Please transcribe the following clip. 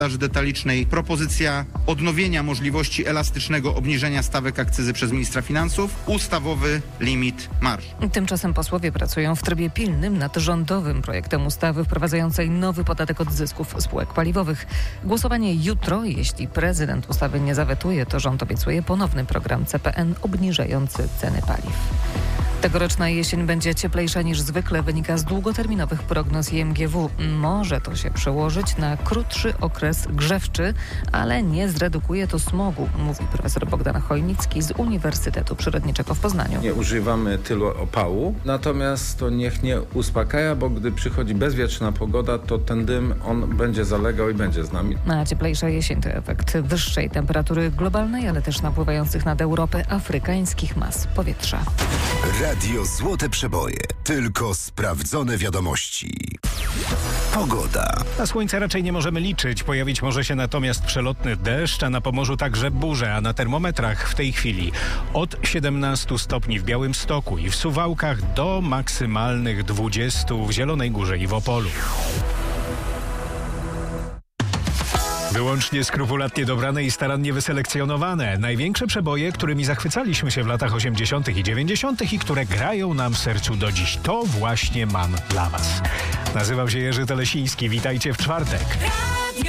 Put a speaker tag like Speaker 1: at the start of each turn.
Speaker 1: detalicznej propozycja odnowienia możliwości elastycznego obniżenia stawek akcyzy przez ministra finansów, ustawowy limit marż.
Speaker 2: Tymczasem posłowie pracują w trybie pilnym nad rządowym projektem ustawy wprowadzającej nowy podatek od zysków spółek paliwowych. Głosowanie jutro. Jeśli prezydent ustawy nie zawetuje, to rząd obiecuje ponowny program CPN obniżający ceny paliw. Tegoroczna jesień będzie cieplejsza niż zwykle, wynika z długoterminowych prognoz IMGW. Może to się przełożyć na krótszy okres grzewczy, ale nie zredukuje to smogu, mówi profesor Bogdan Chojnicki z Uniwersytetu Przyrodniczego w Poznaniu.
Speaker 3: Nie używamy tylu opału, natomiast to niech nie uspokaja, bo gdy przychodzi bezwietrzna pogoda, to ten dym, on będzie zalegał i będzie z nami.
Speaker 2: A cieplejsza jesień to efekt wyższej temperatury globalnej, ale też napływających nad Europę afrykańskich mas powietrza.
Speaker 4: Radio Złote Przeboje. Tylko sprawdzone wiadomości. Pogoda.
Speaker 5: Na słońce raczej nie możemy liczyć. Pojawić może się natomiast przelotny deszcz, a na Pomorzu także burze, a na termometrach w tej chwili od 17 stopni w Białymstoku i w Suwałkach do maksymalnych 20 w Zielonej Górze i w Opolu. Wyłącznie skrupulatnie dobrane i starannie wyselekcjonowane. Największe przeboje, którymi zachwycaliśmy się w latach 80. i 90. i które grają nam w sercu do dziś. To właśnie mam dla Was. Nazywam się Jerzy Telesiński. Witajcie w czwartek.